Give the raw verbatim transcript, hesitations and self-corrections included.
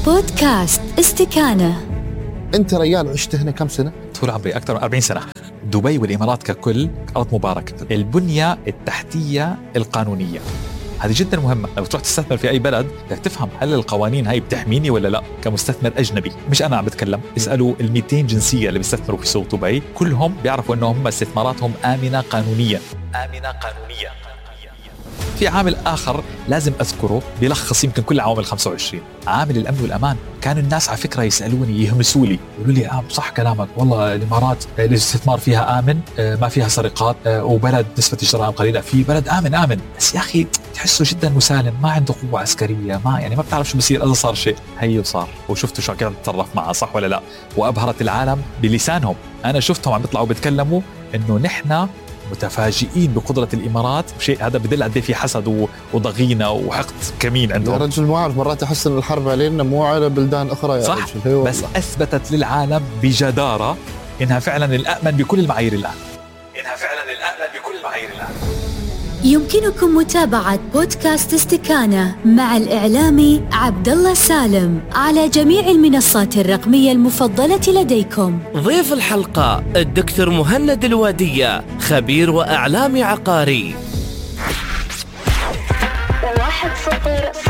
بودكاست استكانة. أنت ريال عشت هنا كم سنة؟ طول عمري أكثر من أربعين سنة. دبي والإمارات ككل أرض مباركة. البنية التحتية القانونية هذه جدا مهمة. لو تروح تستثمر في أي بلد بدك تفهم هل القوانين هاي بتحميني ولا لا كمستثمر أجنبي. مش أنا عم بتكلم، اسألوا المئتين جنسية اللي بيستثمروا في سوق دبي، كلهم بيعرفوا أنه هم استثماراتهم آمنة قانونيا. آمنة قانونيا. في عامل آخر لازم أذكره بيلخص يمكن كل عوامل خمسة وعشرين، عامل الأمن والأمان. كان الناس على فكرة يسألوني يهمسوا لي يقولوا لي آه صح كلامك، والله الإمارات الاستثمار فيها آمن، ما فيها سرقات، وبلد نسبة الجرائم قليلة، في بلد آمن آمن بس يا أخي تحسه جدا مسالم، ما عنده قوة عسكرية، ما يعني ما بتعرف شو بصير إذا صار شيء. هي وصار، وشفتوا شو كانت تتصرف معه صح ولا لا، وأبهرت العالم بلسانهم. أنا شفتهم عم بيطلعوا بيتكلموا إنه نحن متفاجئين بقدرة الإمارات، شيء هذا بدل قد في حسد وضغينة وحقد كمين عندهم. يا رجل ما أعرف، مرات أحس إن الحرب علينا مو على بلدان أخرى يا صح رجل. بس أثبتت للعالم بجدارة إنها فعلا الأأمن بكل المعايير الآن. إنها فعلا الأأمن بكل المعايير الآن. يمكنكم متابعة بودكاست استكانة مع الإعلامي عبد الله سالم على جميع المنصات الرقمية المفضلة لديكم. ضيف الحلقة الدكتور مهند الوادية، خبير وإعلامي عقاري. واحد صفر